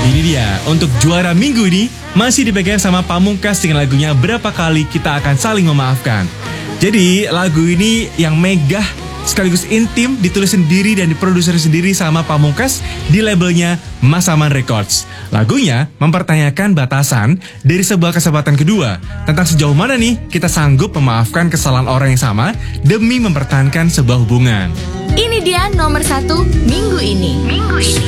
Ini dia, untuk juara minggu ini masih dipegang sama Pamungkas dengan lagunya Berapa Kali Kita Akan Saling Memaafkan. Jadi lagu ini yang megah sekaligus intim, ditulis sendiri dan diproduksi sendiri sama Pamungkas di labelnya Mas Aman Records. Lagunya mempertanyakan batasan dari sebuah kesempatan kedua tentang sejauh mana nih kita sanggup memaafkan kesalahan orang yang sama demi mempertahankan sebuah hubungan. Ini dia nomor 1 minggu ini.